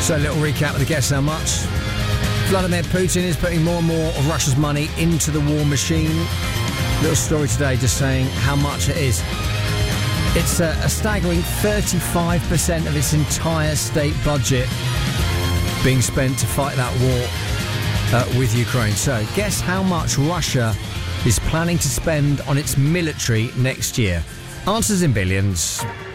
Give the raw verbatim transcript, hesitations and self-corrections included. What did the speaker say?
So a little recap of the Guess How Much. Vladimir Putin is putting more and more of Russia's money into the war machine. Little story today just saying how much it is. It's a, a staggering thirty-five percent of its entire state budget being spent to fight that war uh, with Ukraine. So guess how much Russia is planning to spend on its military next year. Answers in billions.